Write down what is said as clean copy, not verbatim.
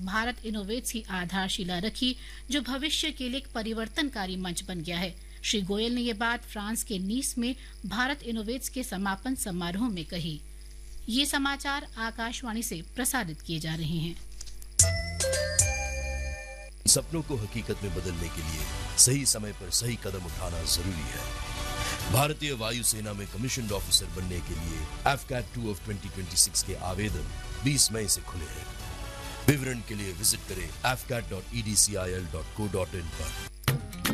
Bharat innovates की आधारशिला रखी, जो भविष्य के लिए एक परिवर्तनकारी मंच बन गया है। श्री गोयल ने ये बात फ्रांस के नीस में भारत इनोवेट्स के समापन समारोह में कही। ये समाचार आकाशवाणी से प्रसारित किए जा रहे हैं। सपनों को हकीकत में बदलने के लिए सही समय पर सही कदम उठाना जरूरी है। भारतीय वायुसेना में कमीशन्ड ऑफिसर बनने के लिए AFCAT 2 of 2026 के आवेदन 20 मई से खुले हैं। विवरण के लिए विजिट करें afcat.edcil.co.in पर।